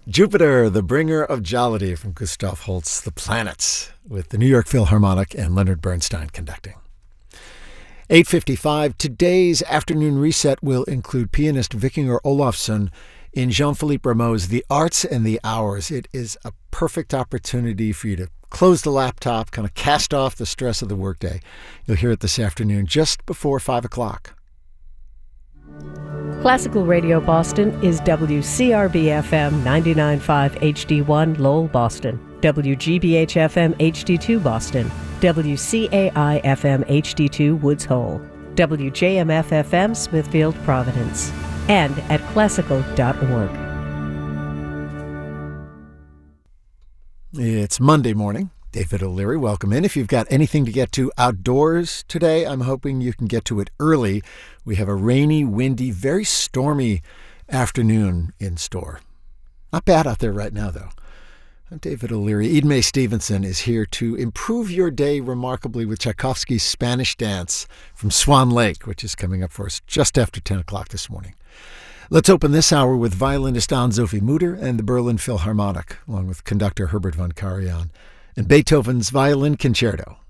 Jupiter, the bringer of jollity from Gustav Holst's The Planets, with the New York Philharmonic and Leonard Bernstein conducting. 8:55, today's afternoon reset will include pianist Vikingur Olafsson in Jean-Philippe Rameau's The Arts and the Hours. It is a perfect opportunity for you to close the laptop, kind of cast off the stress of the workday. You'll hear it this afternoon just before 5 o'clock. Classical Radio Boston is WCRB-FM 99.5 HD1 Lowell, Boston, WGBH-FM HD2 Boston, WCAI-FM HD2 Woods Hole, WJMF-FM Smithfield, Providence, and at classical.org. It's Monday morning. David O'Leary, welcome in. If you've got anything to get to outdoors today, I'm hoping you can get to it early. We have a rainy, windy, very stormy afternoon in store. Not bad out there right now, though. I'm David O'Leary. Eden Mae Stevenson is here to improve your day remarkably with Tchaikovsky's Spanish Dance from Swan Lake, which is coming up for us just after 10 o'clock this morning. Let's open this hour with violinist Anne-Sophie Mutter and the Berlin Philharmonic, along with conductor Herbert von Karajan, and Beethoven's Violin Concerto.